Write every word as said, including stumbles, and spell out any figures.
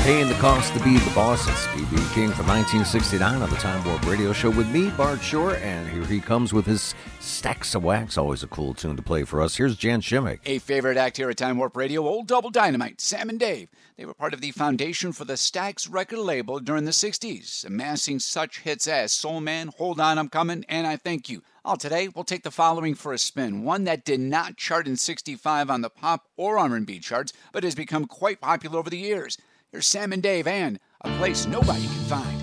Paying the Cost to Be the Boss. It's B B. King from nineteen sixty-nine on the Time Warp Radio Show with me, Bart Shore, and here he comes with his Stacks of Wax. Always a cool tune to play for us. Here's Jan Shimmick. A favorite act here at Time Warp Radio, Old Double Dynamite, Sam and Dave. They were part of the foundation for the Stax record label during the sixties, amassing such hits as Soul Man, Hold On, I'm Coming, and I Thank You. All today, we'll take the following for a spin. One that did not chart in sixty-five on the pop or R and B charts, but has become quite popular over the years. Here's Sam and Dave and A Place Nobody Can Find.